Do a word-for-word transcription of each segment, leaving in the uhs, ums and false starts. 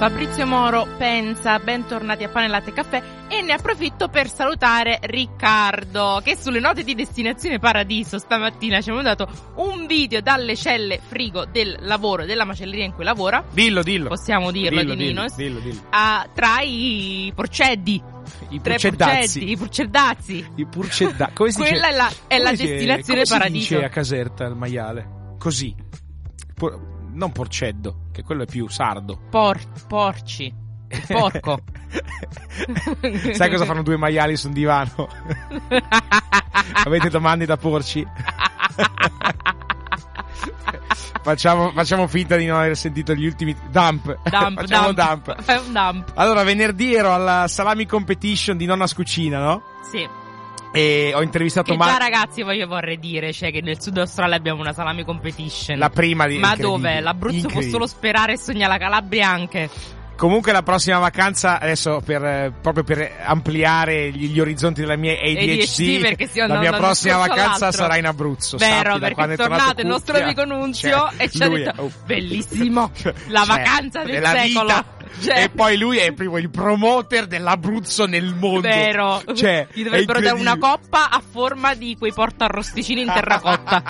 Fabrizio Moro pensa, bentornati a Pane Latte Caffè, e ne approfitto per salutare Riccardo, che sulle note di Destinazione Paradiso stamattina ci ha mandato un video dalle celle frigo del lavoro, della macelleria in cui lavora. Dillo, dillo. Possiamo dirlo, dillo, di dillo, Ninos. dillo, dillo. A, tra i porceddi. I Tre purceddazzi. porceddi, i purceddazzi. I purceddazzi. Come si Quella dice? è la, è la Come si- Destinazione come Paradiso. si dice a Caserta il maiale? Così. Por- non porceddo, che quello è più sardo. Por, porci. Il porco. Sai cosa fanno due maiali su un divano? Avete domande da porci? Facciamo, facciamo finta di non aver sentito gli ultimi dump. Dump, Facciamo dump. dump. Fai un dump. Allora, venerdì ero alla Salami Competition di Nonna Scucina, no? Sì. E ho intervistato Che Mar- già, ragazzi, voglio vorrei dire, cioè, che nel Sud Australia abbiamo una salami competition. la prima di Ma incredibile, dove? L'Abruzzo può incredibile. solo sperare e sogna la Calabria anche. Comunque la prossima vacanza, adesso per eh, proprio per ampliare gli, gli orizzonti della mia A D H D, A D H D, perché stiamo la mia andando prossima da un discorso vacanza all'altro. sarà in Abruzzo. Vero, sappila, perché quando è è tornato tornato il nostro Cucchia, amico Nunzio cioè, e ci ha lui detto è- oh. bellissimo, la Cioè, vacanza del della secolo. vita. Cioè, E poi lui è proprio il promoter dell'Abruzzo nel mondo. vero. Cioè, Gli è dovrebbero dare una incredibile. coppa a forma di quei portarrosticini in terracotta.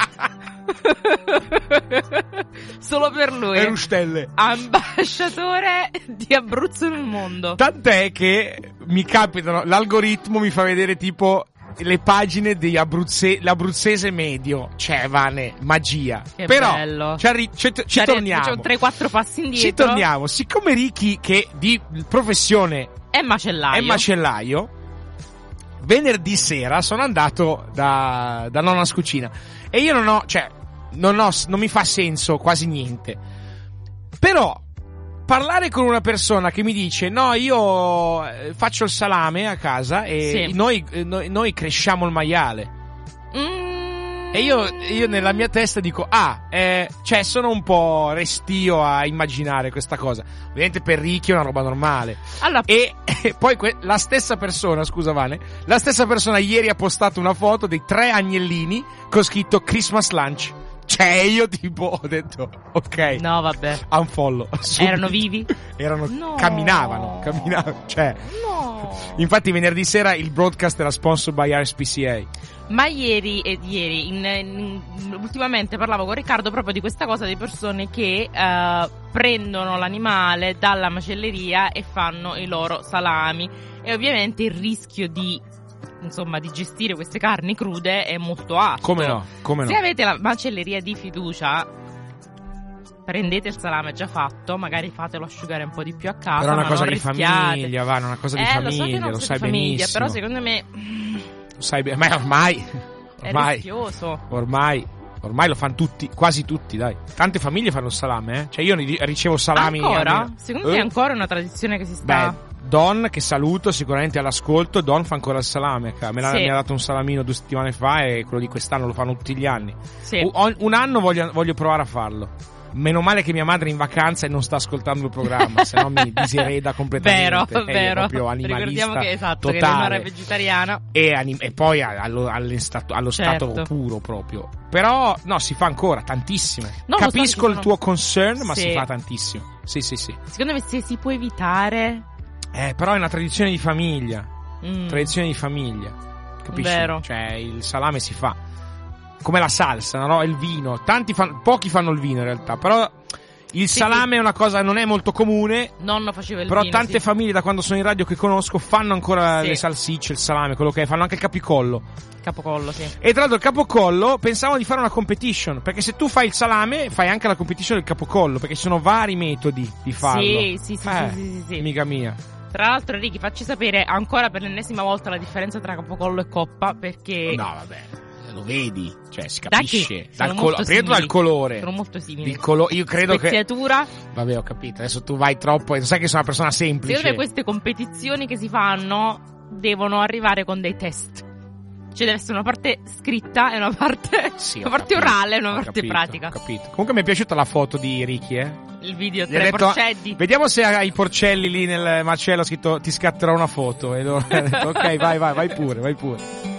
Solo per lui. Le rustelle. Ambasciatore di Abruzzo nel mondo. Tant'è che mi capitano, l'algoritmo mi fa vedere tipo le pagine di Abruzze, l'abruzzese medio. Cioè, Vane, magia. Che Però bello. ci, arri- ci, ci Cioè, torniamo. facciamo tre quattro passi indietro. Ci torniamo. Siccome Ricky, che di professione È macellaio. è macellaio, venerdì sera sono andato da, da Nonna Scucina. E io non ho, cioè, non ho, non mi fa senso quasi niente. Però parlare con una persona che mi dice no, io eh, faccio il salame a casa e Sì. noi, eh, noi, noi cresciamo il maiale. Mm. E io, io nella mia testa dico ah, eh, cioè sono un po' restio a immaginare questa cosa. Ovviamente per Ricky è una roba normale. Allora, E, e poi que- la stessa persona, scusa Vane, la stessa persona ieri ha postato una foto dei tre agnellini con scritto Christmas lunch. Cioè io tipo ho detto ok, no, vabbè. unfollow. subito. Erano vivi? Erano, No. camminavano, camminavano, cioè. No. Infatti venerdì sera il broadcast era sponsored by R S P C A. Ma ieri ed ieri, in, in- ultimamente parlavo con Riccardo proprio di questa cosa di persone che eh, prendono l'animale dalla macelleria e fanno i loro salami. E ovviamente il rischio di, insomma, di gestire queste carni crude è molto alto. Come no? Come no? Se avete la macelleria di fiducia, prendete il salame già fatto, magari fatelo asciugare un po' di più a casa. Però è una ma cosa non di rischiate. famiglia, va, è una cosa di Eh, lo so che famiglia, non lo so sai di famiglia, benissimo. però secondo me Lo sai bene, ma ormai, è ormai, rischioso. ormai, ormai lo fanno tutti, quasi tutti, dai. Tante famiglie fanno il salame, eh. Cioè io ri- ricevo salami. Ancora? a me- Secondo Eh? me è ancora una tradizione che si sta... Beh, Don, che saluto sicuramente all'ascolto, Don fa ancora il salame. Me l'ha, Sì. mi ha dato un salamino due settimane fa e quello di quest'anno lo fanno tutti gli anni. Sì. Un, un anno voglio, voglio provare a farlo. Meno male che mia madre è in vacanza e non sta ascoltando il programma, se no mi disereda completamente. Vero, perché è vero. proprio animalista Ricordiamo che esatto, che totale. Leonora è vegetariana. E, anim- e poi allo, allo stato, allo Certo. stato puro proprio. Però no, si fa ancora tantissimo. No, lo so, Capisco ci il sono- tuo concern, ma Sì. si fa tantissimo. Sì, sì, sì. Secondo me se si può evitare... Eh, però è una tradizione di famiglia. mm, Tradizione di famiglia. Capisci? Vero. Cioè, il salame si fa. Come la salsa, no? Il vino. Tanti fan- pochi fanno il vino in realtà, però il Sì, salame sì. è una cosa non è molto comune. Nonno faceva il Però vino, tante sì. famiglie da quando sono in radio che conosco fanno ancora Sì. le salsicce, il salame, quello che è, fanno anche il capicollo. Capocollo, sì. E tra l'altro il capocollo pensavo di fare una competition, perché se tu fai il salame fai anche la competition del capocollo, perché ci sono vari metodi di farlo. Sì, sì, sì, Eh, sì, sì, sì, sì. Amica mia. Tra l'altro, Ricky, facci sapere ancora per l'ennesima volta la differenza tra capocollo e coppa, perché... No, vabbè, lo vedi, cioè si Da capisce. che? Dal Sono colo- molto prima dal simili. colore. Sono molto simili. Il colo- io credo che Speziatura. vabbè, ho capito. Adesso tu vai troppo, sai che sono una persona semplice. Secondo me queste competizioni che si fanno devono arrivare con dei test. Cioè deve essere una parte scritta e una parte, Sì, ho una parte capito, orale e una ho parte capito, pratica. Ho capito. Comunque mi è piaciuta la foto di Ricky, eh. Il video Gli ha tre detto, porceddi. vediamo se hai i porcelli lì nel macello, ha scritto ti scatterò una foto. E ho detto, ok, vai, vai, vai pure, vai pure.